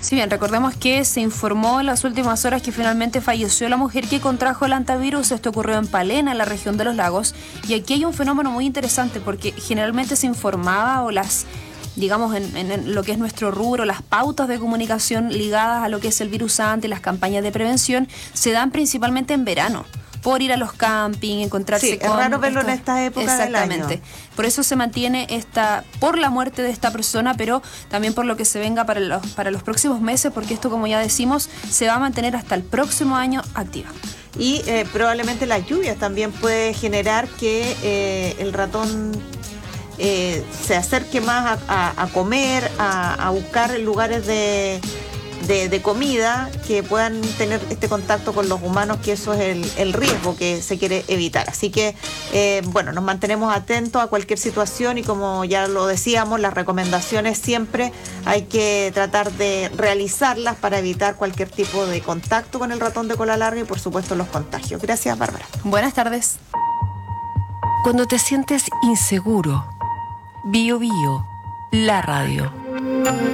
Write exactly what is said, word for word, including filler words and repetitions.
Sí, bien, recordemos que se informó en las últimas horas que finalmente falleció la mujer que contrajo el hantavirus. Esto ocurrió en Palena, en la región de los lagos. Y aquí hay un fenómeno muy interesante porque generalmente se informaba o las, digamos, en, en lo que es nuestro rubro, las pautas de comunicación ligadas a lo que es el virus antes, las campañas de prevención, se dan principalmente en verano. Por ir a los camping, encontrarse sí, con... es raro verlo estos, en esta época del año. Exactamente. Por eso se mantiene esta, por la muerte de esta persona, pero también por lo que se venga para los, para los próximos meses, porque esto, como ya decimos, se va a mantener hasta el próximo año activa. Y eh, probablemente las lluvias también puede generar que eh, el ratón eh, se acerque más a, a, a comer, a, a buscar lugares de... De, de comida que puedan tener este contacto con los humanos, que eso es el, el riesgo que se quiere evitar. Así que, eh, bueno, nos mantenemos atentos a cualquier situación y como ya lo decíamos, las recomendaciones siempre hay que tratar de realizarlas para evitar cualquier tipo de contacto con el ratón de cola larga y, por supuesto, los contagios. Gracias, Bárbara. Buenas tardes. Cuando te sientes inseguro, Bio Bio, la radio.